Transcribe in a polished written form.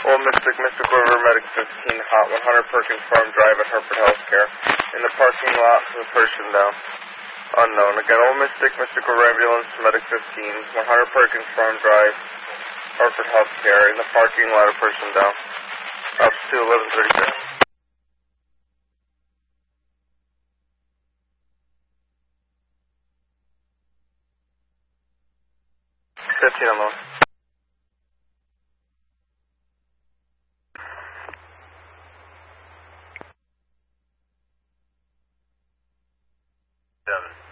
Old Mystic River Medic 15, Hot 100 Perkins Farm Drive at Hartford Healthcare. In the parking lot, the person down. Unknown. Again, Old Mystic River Ambulance Medic 15, 100 Perkins Farm Drive, Hartford Healthcare. In the parking lot, a person down. Up to 11:37. 15 alone. 7.